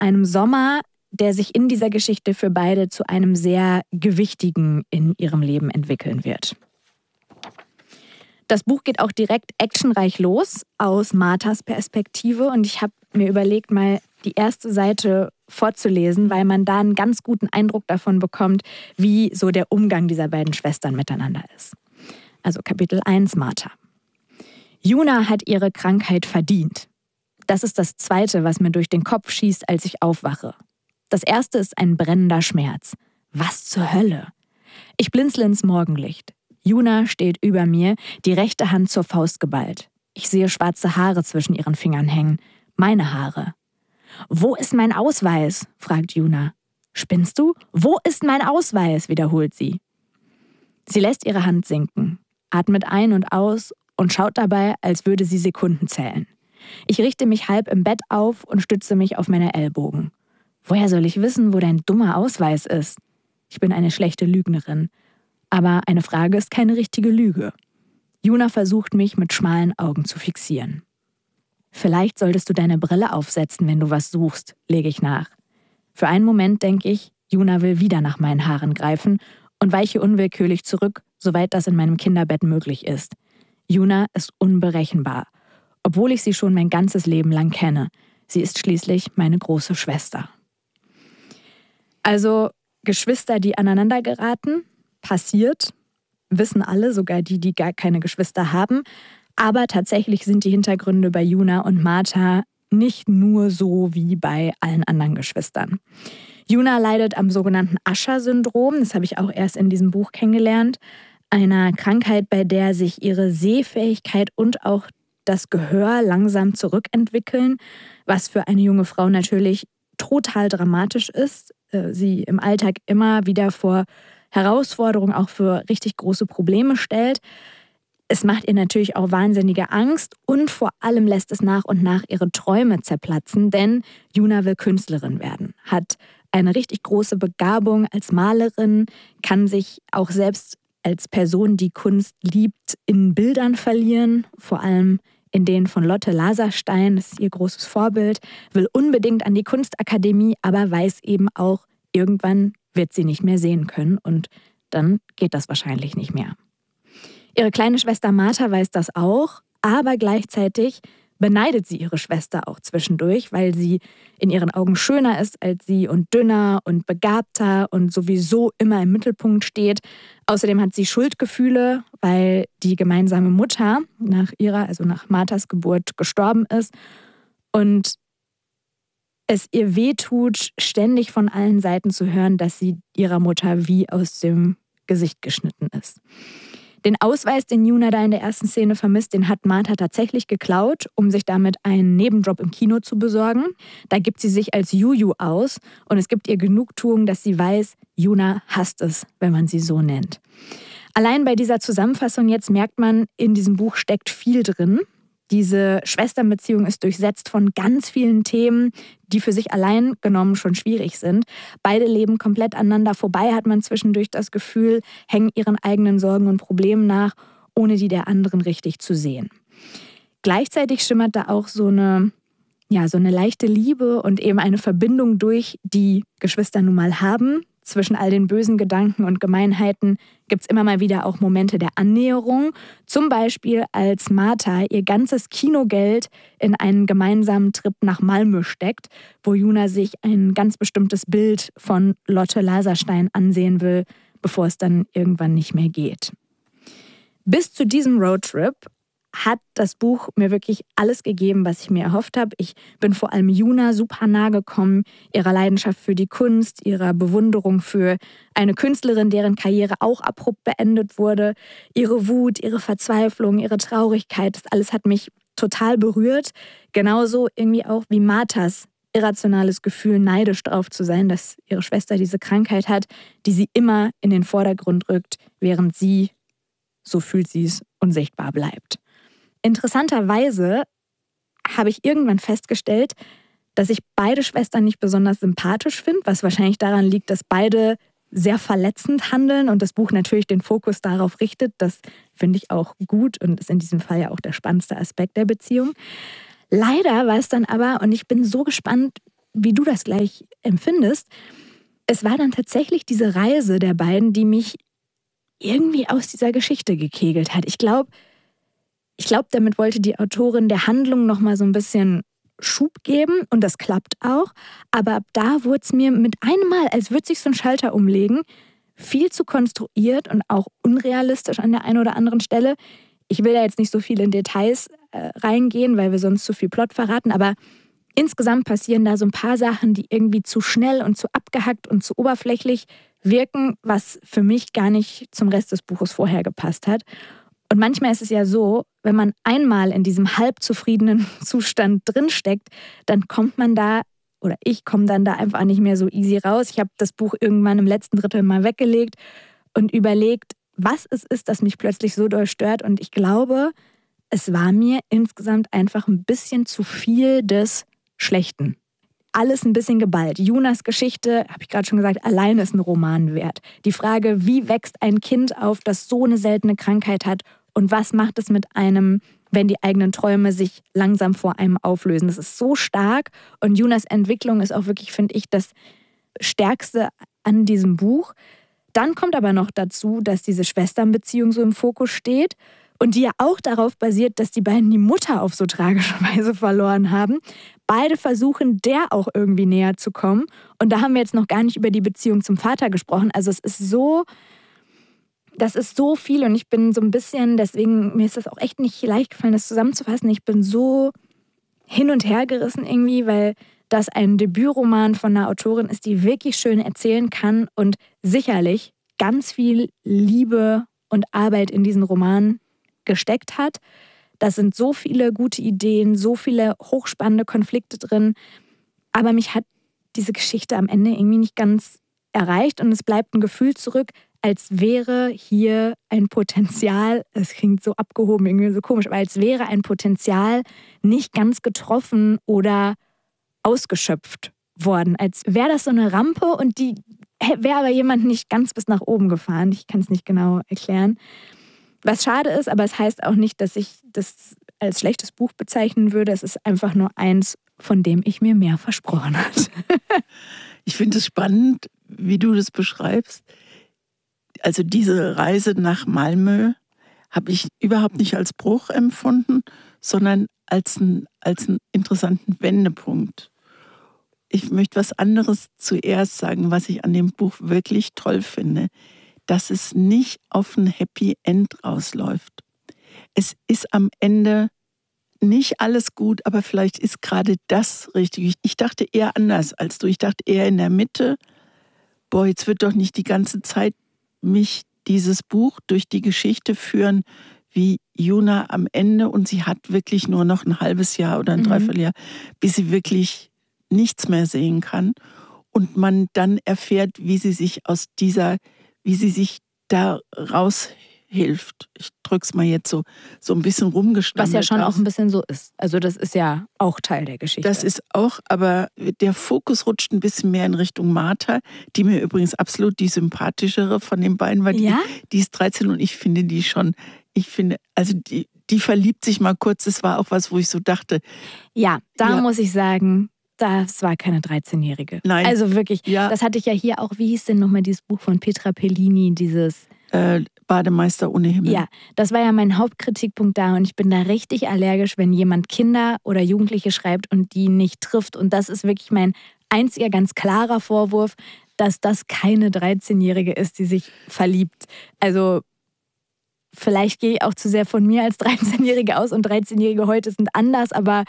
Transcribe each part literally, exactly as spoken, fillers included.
einem Sommer, der sich in dieser Geschichte für beide zu einem sehr gewichtigen in ihrem Leben entwickeln wird. Das Buch geht auch direkt actionreich los aus Marthas Perspektive und ich habe mir überlegt, mal die erste Seite vorzulesen, weil man da einen ganz guten Eindruck davon bekommt, wie so der Umgang dieser beiden Schwestern miteinander ist. Also Kapitel eins, Martha. Juna hat ihre Krankheit verdient. Das ist das Zweite, was mir durch den Kopf schießt, als ich aufwache. Das Erste ist ein brennender Schmerz. Was zur Hölle? Ich blinzle ins Morgenlicht. Juna steht über mir, die rechte Hand zur Faust geballt. Ich sehe schwarze Haare zwischen ihren Fingern hängen. Meine Haare. »Wo ist mein Ausweis?« fragt Juna. »Spinnst du? Wo ist mein Ausweis?« wiederholt sie. Sie lässt ihre Hand sinken, atmet ein und aus und schaut dabei, als würde sie Sekunden zählen. Ich richte mich halb im Bett auf und stütze mich auf meine Ellbogen. Woher soll ich wissen, wo dein dummer Ausweis ist? Ich bin eine schlechte Lügnerin. Aber eine Frage ist keine richtige Lüge. Juna versucht mich mit schmalen Augen zu fixieren. Vielleicht solltest du deine Brille aufsetzen, wenn du was suchst, lege ich nach. Für einen Moment denke ich, Juna will wieder nach meinen Haaren greifen und weiche unwillkürlich zurück, soweit das in meinem Kinderbett möglich ist. Juna ist unberechenbar, obwohl ich sie schon mein ganzes Leben lang kenne. Sie ist schließlich meine große Schwester. Also Geschwister, die aneinander geraten, passiert, wissen alle, sogar die, die gar keine Geschwister haben. Aber tatsächlich sind die Hintergründe bei Juna und Martha nicht nur so wie bei allen anderen Geschwistern. Juna leidet am sogenannten Usher-Syndrom, das habe ich auch erst in diesem Buch kennengelernt, einer Krankheit, bei der sich ihre Sehfähigkeit und auch das Gehör langsam zurückentwickeln, was für eine junge Frau natürlich total dramatisch ist. Sie im Alltag immer wieder vor Herausforderungen, auch für richtig große Probleme stellt. Es macht ihr natürlich auch wahnsinnige Angst und vor allem lässt es nach und nach ihre Träume zerplatzen, denn Juna will Künstlerin werden, hat eine richtig große Begabung als Malerin, kann sich auch selbst als Person, die Kunst liebt, in Bildern verlieren, vor allem in denen von Lotte Laserstein, das ist ihr großes Vorbild, will unbedingt an die Kunstakademie, aber weiß eben auch, irgendwann wird sie nicht mehr sehen können und dann geht das wahrscheinlich nicht mehr. Ihre kleine Schwester Martha weiß das auch, aber gleichzeitig beneidet sie ihre Schwester auch zwischendurch, weil sie in ihren Augen schöner ist als sie und dünner und begabter und sowieso immer im Mittelpunkt steht. Außerdem hat sie Schuldgefühle, weil die gemeinsame Mutter nach ihrer, also nach Marthas Geburt gestorben ist und es ihr wehtut, ständig von allen Seiten zu hören, dass sie ihrer Mutter wie aus dem Gesicht geschnitten ist. Den Ausweis, den Juna da in der ersten Szene vermisst, den hat Martha tatsächlich geklaut, um sich damit einen Nebenjob im Kino zu besorgen. Da gibt sie sich als Juju aus und es gibt ihr Genugtuung, dass sie weiß, Juna hasst es, wenn man sie so nennt. Allein bei dieser Zusammenfassung jetzt merkt man, in diesem Buch steckt viel drin. Diese Schwesternbeziehung ist durchsetzt von ganz vielen Themen, die für sich allein genommen schon schwierig sind. Beide leben komplett aneinander vorbei, hat man zwischendurch das Gefühl, hängen ihren eigenen Sorgen und Problemen nach, ohne die der anderen richtig zu sehen. Gleichzeitig schimmert da auch so eine, ja, so eine leichte Liebe und eben eine Verbindung durch, die Geschwister nun mal haben. Zwischen all den bösen Gedanken und Gemeinheiten gibt es immer mal wieder auch Momente der Annäherung. Zum Beispiel, als Martha ihr ganzes Kinogeld in einen gemeinsamen Trip nach Malmö steckt, wo Juna sich ein ganz bestimmtes Bild von Lotte Laserstein ansehen will, bevor es dann irgendwann nicht mehr geht. Bis zu diesem Roadtrip hat das Buch mir wirklich alles gegeben, was ich mir erhofft habe. Ich bin vor allem Juna super nahe gekommen, ihrer Leidenschaft für die Kunst, ihrer Bewunderung für eine Künstlerin, deren Karriere auch abrupt beendet wurde. Ihre Wut, ihre Verzweiflung, ihre Traurigkeit, das alles hat mich total berührt. Genauso irgendwie auch wie Marthas irrationales Gefühl, neidisch drauf zu sein, dass ihre Schwester diese Krankheit hat, die sie immer in den Vordergrund rückt, während sie, so fühlt sie es, unsichtbar bleibt. Interessanterweise habe ich irgendwann festgestellt, dass ich beide Schwestern nicht besonders sympathisch finde, was wahrscheinlich daran liegt, dass beide sehr verletzend handeln und das Buch natürlich den Fokus darauf richtet. Das finde ich auch gut und ist in diesem Fall ja auch der spannendste Aspekt der Beziehung. Leider war es dann aber, und ich bin so gespannt, wie du das gleich empfindest. Es war dann tatsächlich diese Reise der beiden, die mich irgendwie aus dieser Geschichte gekegelt hat. Ich glaube, ich glaube, damit wollte die Autorin der Handlung nochmal so ein bisschen Schub geben und das klappt auch. Aber ab da wurde es mir mit einem Mal, als würde sich so ein Schalter umlegen, viel zu konstruiert und auch unrealistisch an der einen oder anderen Stelle. Ich will da jetzt nicht so viel in Details äh, reingehen, weil wir sonst zu viel Plot verraten, aber insgesamt passieren da so ein paar Sachen, die irgendwie zu schnell und zu abgehackt und zu oberflächlich wirken, was für mich gar nicht zum Rest des Buches vorher gepasst hat. Und manchmal ist es ja so, wenn man einmal in diesem halb zufriedenen Zustand drinsteckt, dann kommt man da, oder ich komme dann da einfach nicht mehr so easy raus. Ich habe das Buch irgendwann im letzten Drittel mal weggelegt und überlegt, was es ist, das mich plötzlich so doll stört. Und ich glaube, es war mir insgesamt einfach ein bisschen zu viel des Schlechten. Alles ein bisschen geballt. Junas Geschichte, habe ich gerade schon gesagt, allein ist ein Roman wert. Die Frage, wie wächst ein Kind auf, das so eine seltene Krankheit hat und was macht es mit einem, wenn die eigenen Träume sich langsam vor einem auflösen. Das ist so stark und Junas Entwicklung ist auch wirklich, finde ich, das Stärkste an diesem Buch. Dann kommt aber noch dazu, dass diese Schwesternbeziehung so im Fokus steht und die ja auch darauf basiert, dass die beiden die Mutter auf so tragische Weise verloren haben. Beide versuchen, der auch irgendwie näher zu kommen. Und da haben wir jetzt noch gar nicht über die Beziehung zum Vater gesprochen. Also es ist so, das ist so viel und ich bin so ein bisschen, deswegen, mir ist das auch echt nicht leicht gefallen, das zusammenzufassen. Ich bin so hin und her gerissen irgendwie, weil das ein Debütroman von einer Autorin ist, die wirklich schön erzählen kann und sicherlich ganz viel Liebe und Arbeit in diesen Roman gesteckt hat. Da sind so viele gute Ideen, so viele hochspannende Konflikte drin. Aber mich hat diese Geschichte am Ende irgendwie nicht ganz erreicht und es bleibt ein Gefühl zurück, als wäre hier ein Potenzial, es klingt so abgehoben, irgendwie so komisch, aber als wäre ein Potenzial nicht ganz getroffen oder ausgeschöpft worden. Als wäre das so eine Rampe und die wäre aber jemand nicht ganz bis nach oben gefahren. Ich kann es nicht genau erklären. Was schade ist, aber es heißt auch nicht, dass ich das als schlechtes Buch bezeichnen würde. Es ist einfach nur eins, von dem ich mir mehr versprochen habe. Ich finde es spannend, wie du das beschreibst. Also diese Reise nach Malmö habe ich überhaupt nicht als Bruch empfunden, sondern als, ein, als einen interessanten Wendepunkt. Ich möchte was anderes zuerst sagen, was ich an dem Buch wirklich toll finde, dass es nicht auf ein Happy End rausläuft. Es ist am Ende nicht alles gut, aber vielleicht ist gerade das richtig. Ich dachte eher anders als du. Ich dachte eher in der Mitte, boah, jetzt wird doch nicht die ganze Zeit mich dieses Buch durch die Geschichte führen, wie Juna am Ende, und sie hat wirklich nur noch ein halbes Jahr oder ein mhm. Dreivierteljahr, bis sie wirklich nichts mehr sehen kann. Und man dann erfährt, wie sie sich aus dieser, wie sie sich da raushilft. Ich drück's mal jetzt so, so ein bisschen rumgestammelt. Was ja schon aus. auch ein bisschen so ist. Also das ist ja auch Teil der Geschichte. Das ist auch, aber der Fokus rutscht ein bisschen mehr in Richtung Martha, die mir übrigens absolut die sympathischere von den beiden war. Die, ja? die ist dreizehn und ich finde die schon, ich finde, also die, die verliebt sich mal kurz. Das war auch was, wo ich so dachte. Ja, da ja. muss ich sagen, das war keine dreizehnjährige. Nein. Also wirklich, ja. das hatte ich ja hier auch, wie hieß denn nochmal dieses Buch von Petra Pellini, dieses... Äh, Bademeister ohne Himmel. Ja, das war ja mein Hauptkritikpunkt da und ich bin da richtig allergisch, wenn jemand Kinder oder Jugendliche schreibt und die nicht trifft. Und das ist wirklich mein einziger ganz klarer Vorwurf, dass das keine dreizehnjährige ist, die sich verliebt. Also vielleicht gehe ich auch zu sehr von mir als dreizehnjährige aus und dreizehnjährige heute sind anders, aber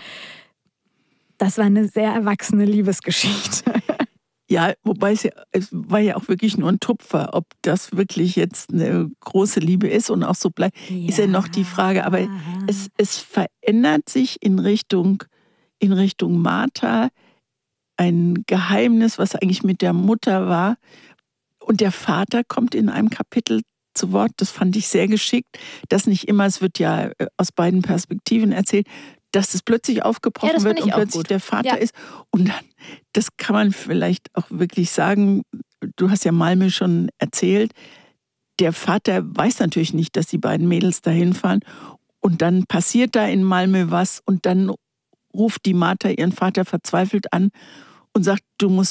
das war eine sehr erwachsene Liebesgeschichte. Ja, wobei es, ja, es war ja auch wirklich nur ein Tupfer. Ob das wirklich jetzt eine große Liebe ist und auch so bleibt, ja. ist ja noch die Frage. Aber es, es verändert sich in Richtung, in Richtung Martha ein Geheimnis, was eigentlich mit der Mutter war. Und der Vater kommt in einem Kapitel zu Wort. Das fand ich sehr geschickt. Das nicht immer, es wird ja aus beiden Perspektiven erzählt, dass es plötzlich aufgebrochen ja, wird und plötzlich gut. der Vater ja. ist. Und dann, das kann man vielleicht auch wirklich sagen, du hast ja Malmö schon erzählt, der Vater weiß natürlich nicht, dass die beiden Mädels dahin fahren. Und dann passiert da in Malmö was und dann ruft die Martha ihren Vater verzweifelt an und sagt, du musst